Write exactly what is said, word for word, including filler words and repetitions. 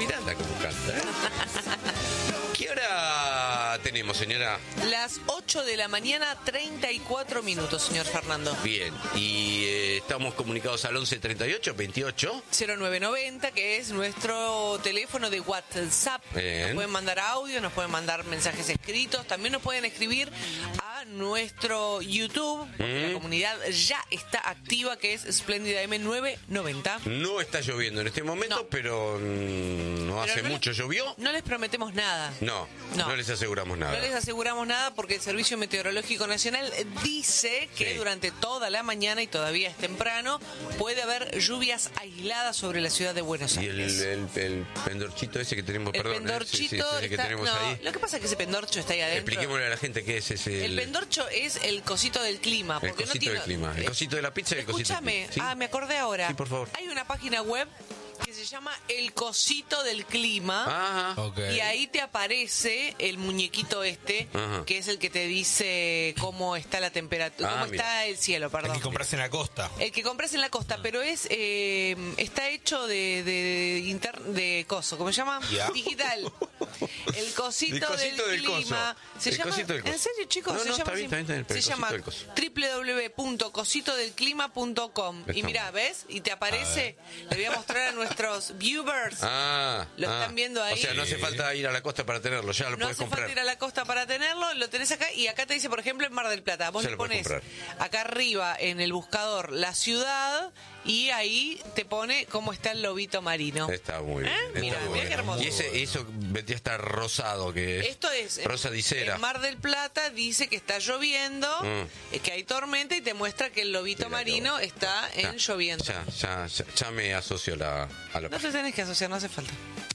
Miranda como canta, ¿eh? ¿Qué hora tenemos, señora? Las ocho de la mañana, treinta y cuatro minutos, señor Fernando. Bien, y eh, estamos comunicados al once treinta y ocho veintiocho. cero nueve noventa, que es nuestro teléfono de WhatsApp. Bien. Nos pueden mandar audio, nos pueden mandar mensajes escritos. También nos pueden escribir a nuestro YouTube, porque Mm. la comunidad ya está activa, que es Espléndida M nueve noventa. No está lloviendo en este momento, No. pero mm, no Pero hace no mucho les- llovió. No les prometemos nada. No, no, No. les aseguramos nada. No les aseguramos nada porque el Servicio Meteorológico Nacional dice que Sí. durante toda la mañana, y todavía es temprano, puede haber lluvias aisladas sobre la ciudad de Buenos Y el, Aires. el, el pendorchito ese que tenemos, El perdón, ¿eh? pendorchito Sí, sí, ese que está- tenemos no, ahí. lo que pasa es que ese pendorcho está ahí adentro. Expliquémosle a la gente qué es ese. El pendorcho es el cosito del clima. el Porque no cosito tiene... del clima. El eh, cosito de la pizza y el cosito del Escúchame, clima. ¿Sí? ah, me acordé ahora. Sí, por favor. Hay una página web que se llama El Cosito del Clima. Ajá. Ok. Y ahí te aparece el muñequito este, Ajá. que es el que te dice cómo está la temperatura, Ah, cómo mira. está el cielo, El perdón. que compras en la costa. El que compras en la costa, pero es eh, está hecho de de, inter- de coso, ¿cómo se llama? Ya. Digital. El cosito, El cosito del, del clima. coso. Se El llama, cosito del coso. ¿En serio, chicos? No, se no, llama está bien, así. está bien, está bien, pero Se el llama cosito del coso. doble u doble u doble u punto cosito del clima punto com. Y Está mirá, bien. ¿ves? Y te aparece, le voy a mostrar a nuestros viewers. Ah, Lo ah. están viendo ahí. O sea, no hace falta ir a la costa para tenerlo, ya lo No puedes hace comprar. falta ir a la costa para tenerlo, lo tenés acá y acá te dice, por ejemplo, en Mar del Plata. Vos Ya le lo podés pones comprar. acá arriba en el buscador la ciudad y ahí te pone cómo está el lobito marino. Está muy bien. ¿Eh? está Mirá, muy mirá bien. qué hermoso. Y ese, eso vendría a estar rosado, que es. Esto es, Rosa en, Dicera. en Mar del Plata dice que está lloviendo, Mm. eh, que hay tormenta y te muestra que el lobito Mira, marino qué está en Ya, lloviendo. Ya, ya, ya, ya me asocio a la, a la No te tenés que asociar, no hace falta.